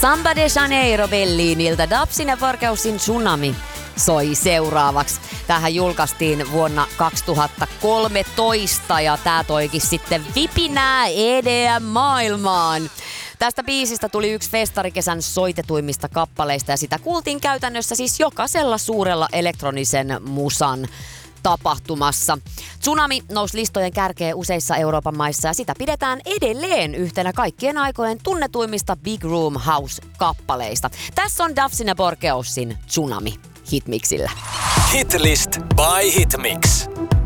Samba de Janeiro Belliniltä Dabsin ja Porkeusin Tsunami soi seuraavaksi. Tämähän julkaistiin vuonna 2013 ja tää toikin sitten vipinää EDM-maailmaan. Tästä biisistä tuli yksi festarikesän soitetuimmista kappaleista ja sitä kuultiin käytännössä siis jokaisella suurella elektronisen musan tapahtumassa. Tsunami nousi listojen kärkeen useissa Euroopan maissa ja sitä pidetään edelleen yhtenä kaikkien aikojen tunnetuimmista Big Room House-kappaleista. Tässä on Dabsin ja Porkeussin Tsunami Hitmixillä. Hitlist by Hitmix.